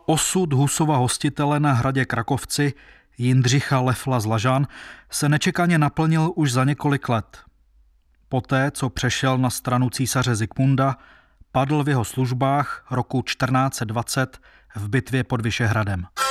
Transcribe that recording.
Osud Husova hostitele na hradě Krakovci, Jindřicha Lefla z Lažan, se nečekaně naplnil už za několik let. Poté, co přešel na stranu císaře Zikmunda, padl v jeho službách roku 1420 v bitvě pod Vyšehradem.